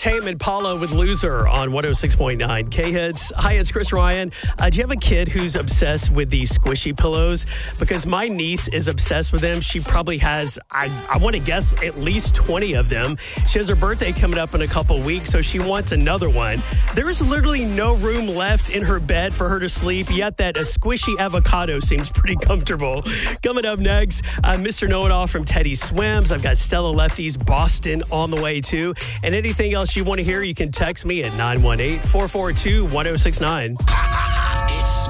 Tame Impala with Loser on 106.9 K-Hits. Hi, it's Chris Ryan. Do you have a kid who's obsessed with these squishy pillows? Because my niece is obsessed with them. She probably has, I want to guess, at least 20 of them. She has her birthday coming up in a couple weeks, so she wants another one. There is literally no room left in her bed for her to sleep, yet that a squishy avocado seems pretty comfortable. Coming up next, Mr. Know-It-All from Teddy Swims. I've got Stella Lefty's Boston on the way, too. And anything else you want to hear, you can text me at 918-442-1069.